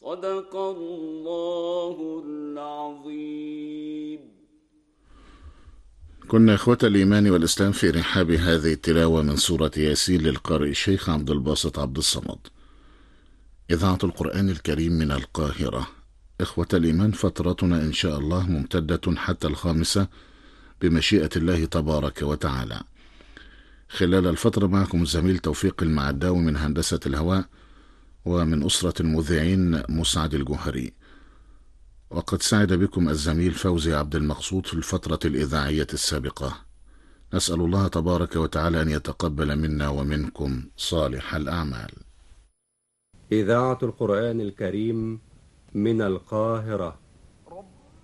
صدق الله العظيم. كنا إخوة الإيمان والإسلام في رحاب هذه التلاوة من سورة ياسين للقارئ الشيخ عبد الباسط عبد الصمد. إذاعة القرآن الكريم من القاهرة. إخوة الإيمان، فترتنا إن شاء الله ممتدة حتى 5 بمشيئة الله تبارك وتعالى. خلال الفترة معكم الزميل توفيق المعداوي من هندسة الهواء، ومن أسرة المذيعين مسعد الجوهري. وقد سعد بكم الزميل فوزي عبد المقصود في الفترة الإذاعية السابقة. نسأل الله تبارك وتعالى أن يتقبل منا ومنكم صالح الأعمال. إذاعة القرآن الكريم من القاهرة.